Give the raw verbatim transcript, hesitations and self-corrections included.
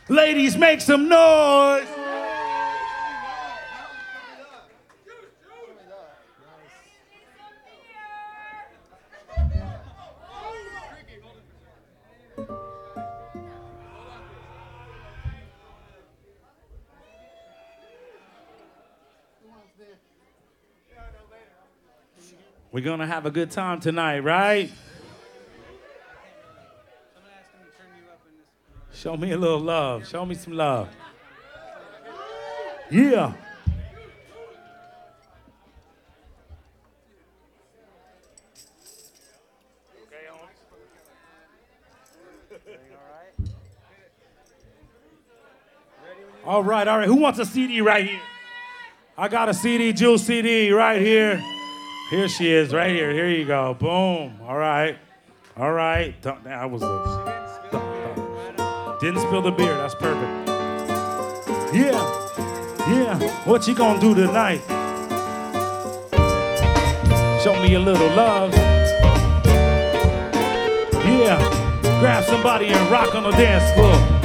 Ladies, make some noise. We're going to have a good time tonight, right? Show me a little love. Show me some love. Yeah. All right, all right. Who wants a C D right here? I got a C D, Jules C D right here. Here she is, right here. Here you go. Boom. All right. All right. That was a... Didn't spill the beer. That's perfect. Yeah. Yeah. What you gonna do tonight? Show me a little love. Yeah. Grab somebody and rock on the dance floor.